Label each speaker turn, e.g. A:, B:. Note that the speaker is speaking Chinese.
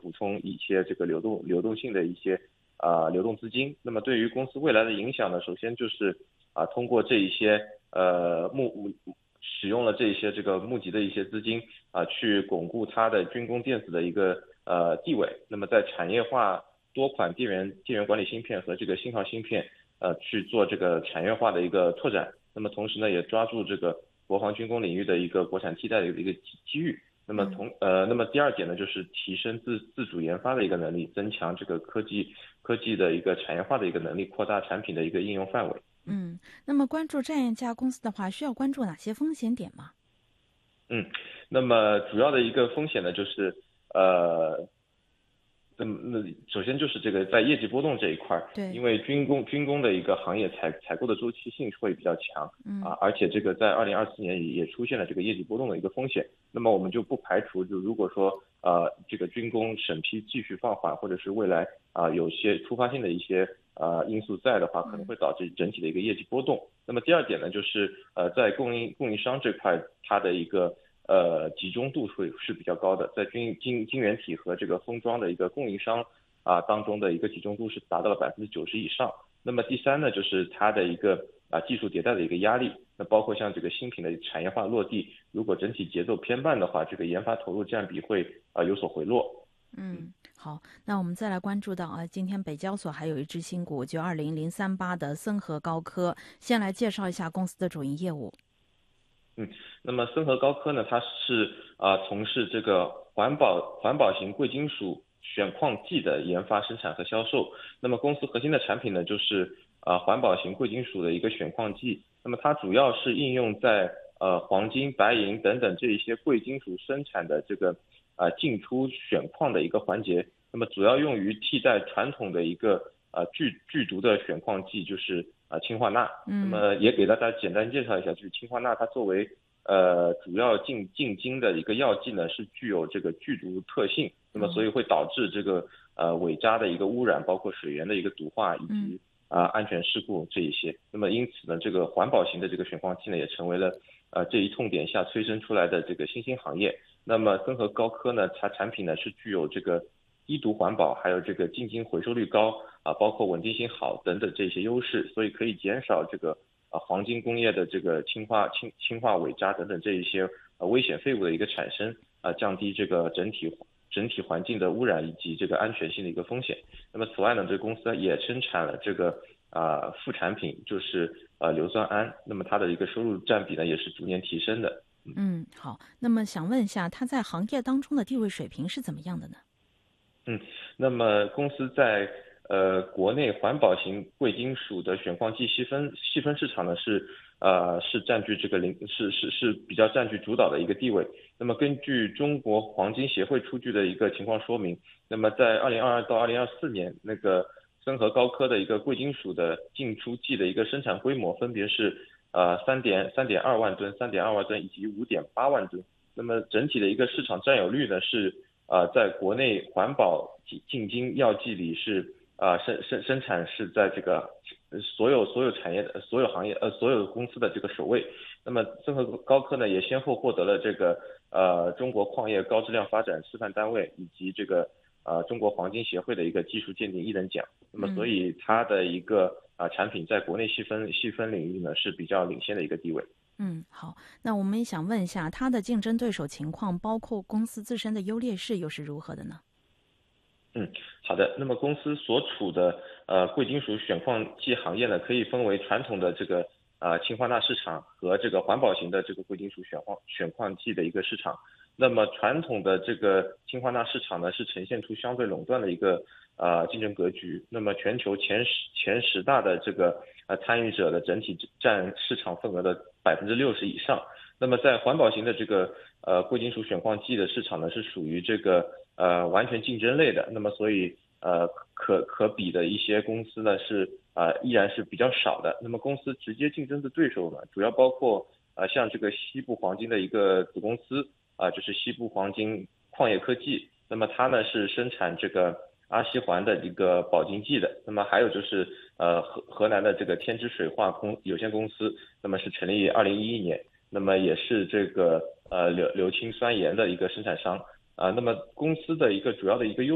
A: 补充一些这个流动性的一些流动资金。那么对于公司未来的影响呢，首先就是通过这一些使用了这一些这个募集的一些资金去巩固它的军工电子的一个地位。那么在产业化多款电源管理芯片和这个信号芯片去做这个产业化的一个拓展。那么同时呢，也抓住这个国防军工领域的一个国产替代的一个机遇。那么第二点呢，就是提升自主研发的一个能力，增强这个科技的一个产业化的一个能力，扩大产品的一个应用范围。
B: 那么关注这样一家公司的话，需要关注哪些风险点吗？
A: 那么主要的一个风险呢，就是那首先就是这个在业绩波动这一块，
B: 对，
A: 因为军工的一个行业采购的周期性会比较强，而且这个在2024年也出现了这个业绩波动的一个风险。那么我们就不排除，就如果说这个军工审批继续放缓，或者是未来有些突发性的一些因素在的话，可能会导致整体的一个业绩波动。那么第二点呢，就是在供应商这块，它的一个集中度是比较高的，在晶圆体和这个封装的一个供应商当中的一个集中度是达到了90%以上。那么第三呢，就是它的一个技术迭代的一个压力，那包括像这个新品的产业化落地，如果整体节奏偏慢的话，这个研发投入占比会有所回落。
B: 好，那我们再来关注到今天北交所还有一只新股，就20038的森和高科，先来介绍一下公司的主营业务。
A: 那么森和高科呢，它是从事这个环保型贵金属选矿剂的研发、生产和销售。那么公司核心的产品呢，就是环保型贵金属的一个选矿剂。那么它主要是应用在黄金、白银等等这一些贵金属生产的这个进出选矿的一个环节。那么主要用于替代传统的一个剧毒的选矿剂，就是氰化钠。那么也给大家简单介绍一下，就是氰化钠它作为主要进京的一个药剂呢，是具有这个剧毒特性。那么所以会导致这个尾渣的一个污染，包括水源的一个毒化以及安全事故这一些。那么因此呢，这个环保型的这个选矿剂呢，也成为了这一痛点下催生出来的这个新兴行业。那么森和高科呢，它产品呢是具有这个低毒环保，还有这个进京回收率高包括稳定性好等等这些优势，所以可以减少这个黄金工业的这个氢化尾渣等等这一些危险废物的一个产生降低这个整体环境的污染以及这个安全性的一个风险。那么此外呢，这个公司也生产了这个副产品，就是硫酸铵。那么它的一个收入占比呢，也是逐年提升的。
B: 好，那么想问一下，它在行业当中的地位水平是怎么样的呢？
A: 那么公司在国内环保型贵金属的选矿剂细分市场呢是占据这个是比较占据主导的一个地位。那么根据中国黄金协会出具的一个情况说明，那么在2022到2024年，那个森和高科的一个贵金属的进出剂的一个生产规模分别是3.2万吨、3.2万吨以及5.8万吨。那么整体的一个市场占有率呢是在国内环保进京药剂里是生产是在这个所有产业的所有行业所有公司的这个首位。那么森和高科呢也先后获得了这个中国矿业高质量发展示范单位以及这个中国黄金协会的一个技术鉴定一等奖。那么所以它的一个产品在国内细分领域呢是比较领先的一个地位。
B: 好，那我们也想问一下，它的竞争对手情况，包括公司自身的优劣势又是如何的呢？
A: 好的。那么公司所处的贵金属选矿剂行业呢，可以分为传统的这个氰化钠市场和这个环保型的这个贵金属选矿剂的一个市场。那么传统的这个氰化钠市场呢，是呈现出相对垄断的一个竞争格局。那么全球前10大的这个参与者的整体占市场份额的60%以上。那么在环保型的这个贵金属选矿剂的市场呢，是属于这个完全竞争类的。那么所以可比的一些公司呢是依然是比较少的。那么公司直接竞争的对手呢，主要包括像这个西部黄金的一个子公司就是西部黄金矿业科技。那么它呢是生产这个阿锡环的一个保净剂的。那么还有就是河南的这个天之水化有限公司，那么是成立于2011年，那么也是这个硫氰酸盐的一个生产商那么公司的一个主要的一个